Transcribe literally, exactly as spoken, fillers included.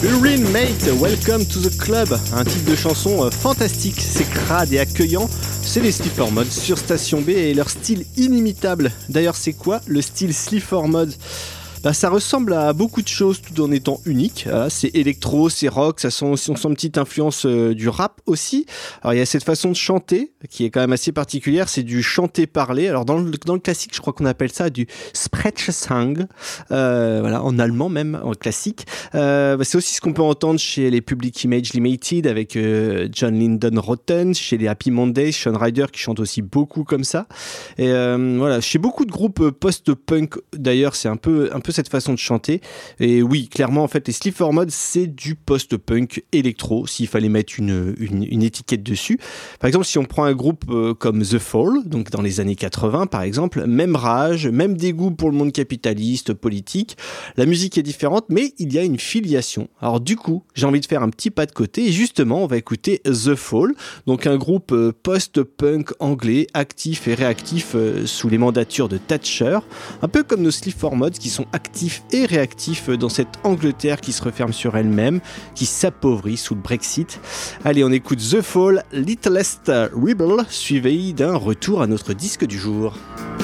Urine Mate, Welcome to the Club, un titre de chanson fantastique, c'est crade et accueillant, c'est les Sleaford Mods sur Station B et leur style inimitable. D'ailleurs c'est quoi le style Sleaford Mods ? Bah, ça ressemble à beaucoup de choses tout en étant unique. Voilà, c'est électro, c'est rock, ça sent, on sent une petite influence euh, du rap aussi. Alors il y a cette façon de chanter qui est quand même assez particulière, c'est du chanter-parler. Alors dans le, dans le classique, je crois qu'on appelle ça du Sprechgesang, euh, voilà, en allemand même, en classique. Euh, bah, c'est aussi ce qu'on peut entendre chez les Public Image Limited avec euh, John Lyndon Rotten, chez les Happy Mondays, Shawn Ryder qui chante aussi beaucoup comme ça. Et euh, voilà, chez beaucoup de groupes post-punk d'ailleurs, c'est un peu, un peu cette façon de chanter. Et oui, clairement, en fait, les Sleaford Mods, c'est du post-punk électro, s'il fallait mettre une, une, une étiquette dessus. Par exemple, si on prend un groupe euh, comme The Fall, donc dans les années quatre-vingts, par exemple, même rage, même dégoût pour le monde capitaliste, politique. La musique est différente, mais il y a une filiation. Alors du coup, j'ai envie de faire un petit pas de côté, et justement, on va écouter The Fall, donc un groupe euh, post-punk anglais, actif et réactif euh, sous les mandatures de Thatcher, un peu comme nos Sleaford Mods qui sont actif et réactif dans cette Angleterre qui se referme sur elle-même, qui s'appauvrit sous le Brexit. Allez, on écoute The Fall, Littlest Rebel, suivi d'un retour à notre disque du jour.